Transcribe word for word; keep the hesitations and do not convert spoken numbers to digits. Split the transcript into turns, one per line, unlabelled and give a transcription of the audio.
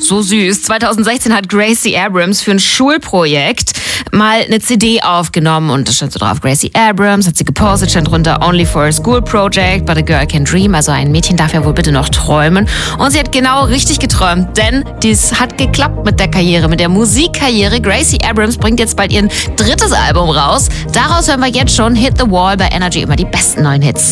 So süß. zweitausendsechzehn hat Gracie Abrams für ein Schulprojekt mal eine C D aufgenommen und da stand so drauf, Gracie Abrams, hat sie gepostet, stand drunter Only for a School Project, but a girl can dream. Also ein Mädchen darf ja wohl bitte noch träumen. Und sie hat genau richtig geträumt, denn dies hat geklappt mit der Karriere, mit der Musikkarriere. Gracie Abrams bringt jetzt bald ihr drittes Album raus. Daraus hören wir jetzt schon Hit the Wall bei Energy, immer die besten neuen Hits.